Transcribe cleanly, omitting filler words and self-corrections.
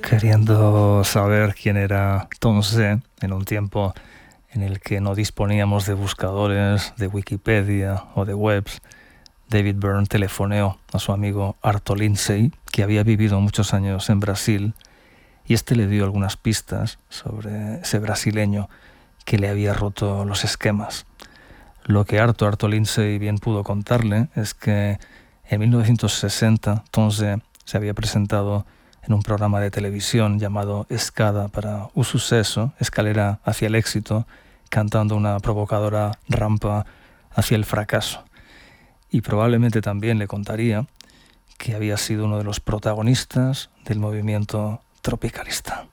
queriendo saber quién era Tonse en un tiempo en el que no disponíamos de buscadores, de Wikipedia o de webs. David Byrne telefoneó a su amigo Arto Lindsay, que había vivido muchos años en Brasil, y este le dio algunas pistas sobre ese brasileño que le había roto los esquemas. Lo que Arto Lindsay bien pudo contarle es que en 1960 Tonse se había presentado en un programa de televisión llamado Escada para un suceso, escalera hacia el éxito, cantando una provocadora rampa hacia el fracaso. Y probablemente también le contaría que había sido uno de los protagonistas del movimiento tropicalista.